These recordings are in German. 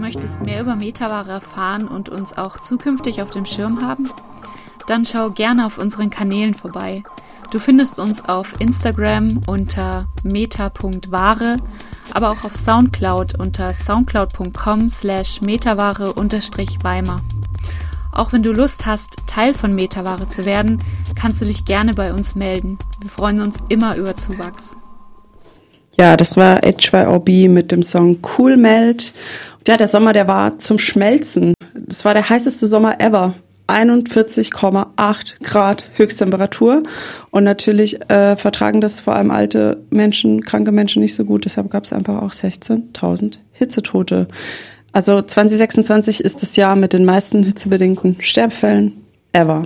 möchtest mehr über Metaware erfahren und uns auch zukünftig auf dem Schirm haben? Dann schau gerne auf unseren Kanälen vorbei. Du findest uns auf Instagram unter meta.ware, aber auch auf Soundcloud unter soundcloud.com/metaware_weimar. Auch wenn du Lust hast, Teil von Metaware zu werden, kannst du dich gerne bei uns melden. Wir freuen uns immer über Zuwachs. Ja, das war H2OB mit dem Song Cool Melt. Ja, der Sommer, der war zum Schmelzen. Das war der heißeste Sommer ever. 41,8 Grad Höchsttemperatur. Und natürlich vertragen das vor allem alte Menschen, kranke Menschen nicht so gut. Deshalb gab es einfach auch 16.000 Hitzetote. Also 2026 ist das Jahr mit den meisten hitzebedingten Sterbefällen ever.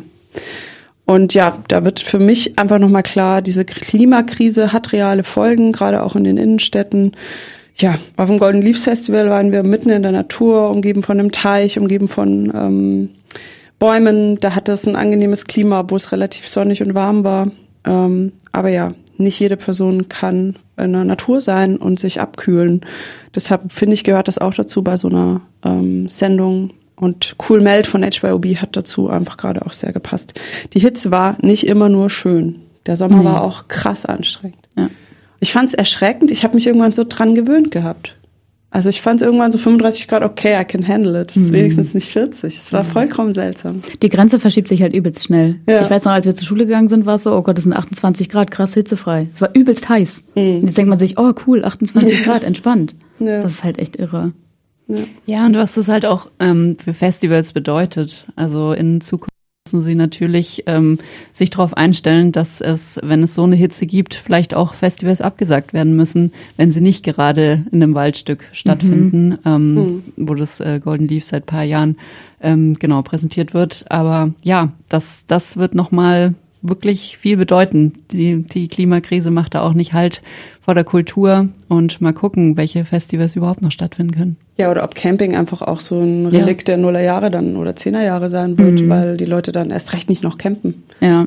Und ja, da wird für mich einfach nochmal klar, diese Klimakrise hat reale Folgen, gerade auch in den Innenstädten. Ja, auf dem Golden Leaves Festival waren wir mitten in der Natur, umgeben von einem Teich, umgeben von Bäumen. Da hatte es ein angenehmes Klima, wo es relativ sonnig und warm war. Aber ja, nicht jede Person kann in der Natur sein und sich abkühlen. Deshalb finde ich, gehört das auch dazu bei so einer Sendung. Und Cool Melt von H2OB hat dazu einfach gerade auch sehr gepasst. Die Hitze war nicht immer nur schön. Der Sommer war auch krass anstrengend. Ja. Ich fand es erschreckend. Ich habe mich irgendwann so dran gewöhnt gehabt. Also ich fand es irgendwann so 35 Grad, okay, I can handle it. Das ist wenigstens nicht 40. Es war vollkommen seltsam. Die Grenze verschiebt sich halt übelst schnell. Ja. Ich weiß noch, als wir zur Schule gegangen sind, war es so, oh Gott, das sind 28 Grad, krass hitzefrei. Es war übelst heiß. Und jetzt denkt man sich, oh cool, 28 Grad, entspannt. Ja. Das ist halt echt irre. Ja, und was das halt auch für Festivals bedeutet. Also in Zukunft müssen sie natürlich sich darauf einstellen, dass es, wenn es so eine Hitze gibt, vielleicht auch Festivals abgesagt werden müssen, wenn sie nicht gerade in einem Waldstück stattfinden, wo das Golden Leaf seit ein paar Jahren präsentiert wird. Aber ja, das wird nochmal wirklich viel bedeuten. Die Klimakrise macht da auch nicht Halt vor der Kultur, und mal gucken, welche Festivals überhaupt noch stattfinden können. Ja, oder ob Camping einfach auch so ein Relikt der Nullerjahre dann oder Zehnerjahre sein wird, weil die Leute dann erst recht nicht noch campen. Ja.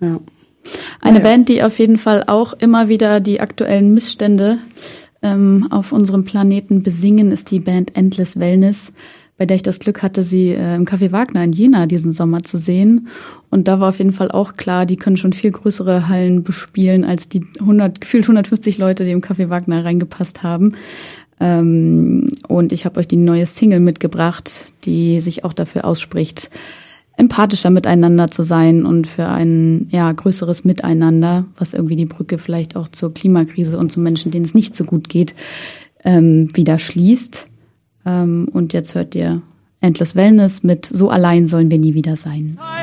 Eine Band, die auf jeden Fall auch immer wieder die aktuellen Missstände auf unserem Planeten besingen, ist die Band Endless Wellness, bei der ich das Glück hatte, sie im Café Wagner in Jena diesen Sommer zu sehen. Und da war auf jeden Fall auch klar, die können schon viel größere Hallen bespielen als die gefühlt 150 Leute, die im Café Wagner reingepasst haben. Und ich habe euch die neue Single mitgebracht, die sich auch dafür ausspricht, empathischer miteinander zu sein und für ein größeres Miteinander, was irgendwie die Brücke vielleicht auch zur Klimakrise und zu Menschen, denen es nicht so gut geht, wieder schließt. Und jetzt hört ihr Endless Wellness mit So allein sollen wir nie wieder sein.